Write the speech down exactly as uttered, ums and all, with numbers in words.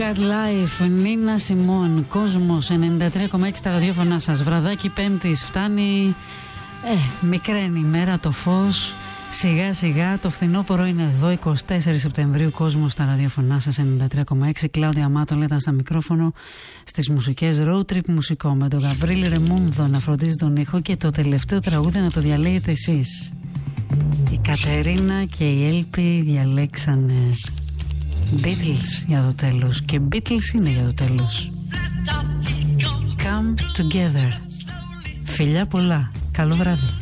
Got Life, Νίνα Σιμών, Κόσμος ενενήντα τρία κόμμα έξι τα ραδιόφωνά σας. Βραδάκι Πέμπτης φτάνει, ε, μικραίνει η μέρα, το φως. Σιγά σιγά το φθινόπωρο είναι εδώ, εικοστή τέταρτη Σεπτεμβρίου. Κόσμος στα ραδιόφωνά σας ενενήντα τρία κόμμα έξι. Κλάουδια Μάτολα ήταν στα μικρόφωνο, στις μουσικές Road Trip Μουσικό, με τον Γαβρίλη Ρεμούνδο να φροντίζει τον ήχο και το τελευταίο τραγούδι να το διαλέγετε εσείς. Η Κατερίνα και η Έλπη διαλέξανε Beatles για το τέλος, και Beatles είναι για το τέλος. Come Together. Φιλιά πολλά, καλό βράδυ.